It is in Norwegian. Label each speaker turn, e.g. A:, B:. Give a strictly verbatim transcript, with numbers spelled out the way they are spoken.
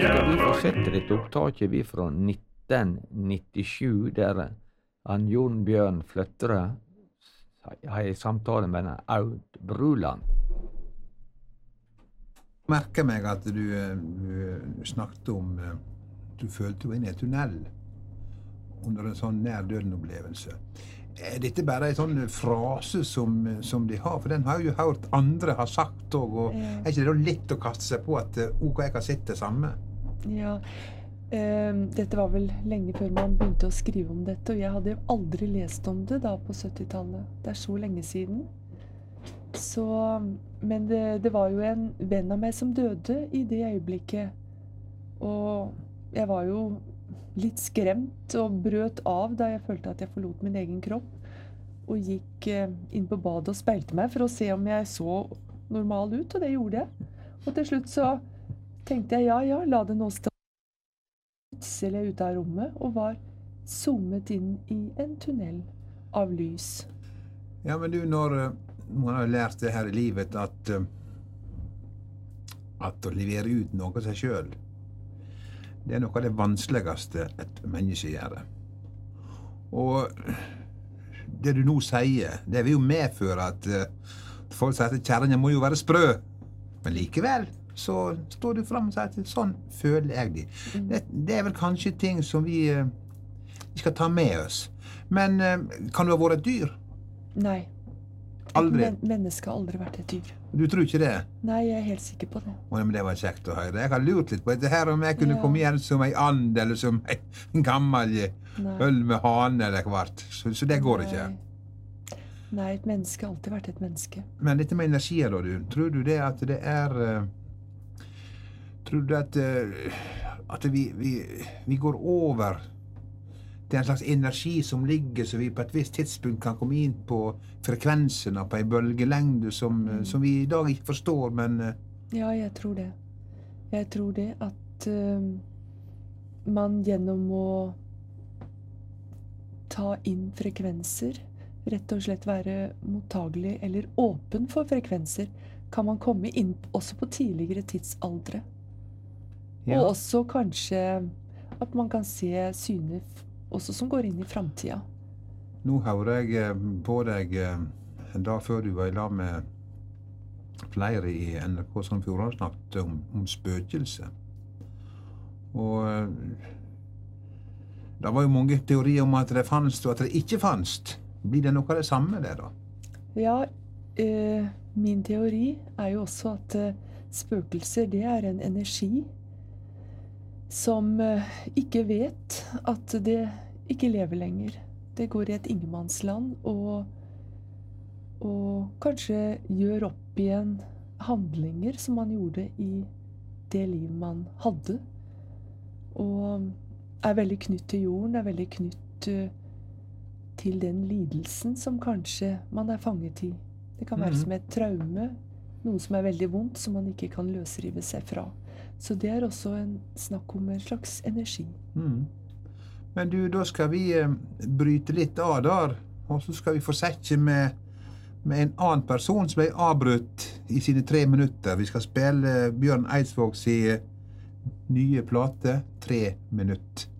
A: Vi får sett et opptaket vi fra nitten nittisju, der han Jon Bjørn Fløttere har en samtale med en Aud Bruland.
B: Jeg merker meg at du, du snakket om du følte jo inn i en tunnel under en sånn nær døden-opplevelse. Er dette bare en sånn frase som, som de har? For den har jeg jo hørt andre ha sagt også, og ja. Er ikke det da litt å kaste seg på at ok, jeg har sett det samme?
C: Ja, eh, dette var vel lenge før man begynte å skrive om dette, og jeg hadde jo aldri lest om det da på syttitallet. Det er så lenge siden. Så, men det, det var jo en venn av meg som døde i det øyeblikket, og jeg var jo litt skremt og brøt av da jeg følte at jeg forlot min egen kropp, og gikk eh, inn på badet og speilte meg for å se om jeg så normal ut, og det gjorde jeg. Og til slutt så tenkte jeg, ja, ja, la det nå stå plutselig ut av rommet, og var zoomet inn i en tunnel av lys.
B: Ja, men du, når man har lært det her i livet at, at å levere ut noe av seg selv, det er noe av det vanskeligste et menneske gjør. Og det du nå sier, det vil jo medføre at folk sier at kjæringen må jo være sprø. Men likevel så står du frem og sier at sånn føler jeg de. Det, det er vel kanskje ting som vi, vi skal ta med oss. Men kan du ha vært et dyr?
C: Nei.
B: Aldri?
C: Et men menneske har aldri vært et dyr.
B: Du tror ikke det?
C: Nei, jeg er helt sikker på det.
B: Å, men det var kjekt å høre. Jeg har lurt litt på dette her, om jeg kunne
C: ja. komme
B: igjen som en and, eller som en gammel øl med hane eller hvert. Så, så det går
C: Nei.
B: ikke.
C: Nei, et menneske har alltid vært et menneske.
B: Men dette med energier da, du. Tror du det at det er... Uh, tror du at, uh, at vi, vi, vi går over... Det er en slags energi som ligger, så vi på et visst tidspunkt kan komme inn på frekvensene, på en bølgelengde som, mm. som vi i dag ikke forstår, men...
C: Ja, jeg tror det. Jeg tror det at uh, man gjennom å ta inn frekvenser, rett og slett være mottagelig eller åpen for frekvenser, kan man komme inn også på tidligere tidsaldre. Ja. Og også kanskje at man kan se syner også som går inn i fremtiden.
B: Nå hører jeg på deg en dag før du var i lag med flere i N R K som Fjordane snakket om, om spøkelse. Og det var jo mange teorier om at det fanns og at det ikke fanns. Blir det noe av det samme der da?
C: Ja, eh, min teori er jo også at eh, spøkelser, det er en energi som eh, ikke vet at det ikke lever lenger. Det går i et ingenmannsland, og, og kanskje gjør opp igjen handlinger som man gjorde i det liv man hadde. Og er veldig knytt til jorden, er veldig knytt uh, til den lidelsen som kanskje man er fanget i. Det kan være mm. som et traume, noe som er veldig vondt, som man ikke kan løsrive seg fra. Så det er også en snakk om en slags energi.
B: Mm. Men du, da skal vi eh, bryte litt av der, og så skal vi fortsette med, med en annen person som ble avbrutt i sine tre minutter. Vi skal spille Bjørn Eidsvåg sin nye plate, Tre minutter.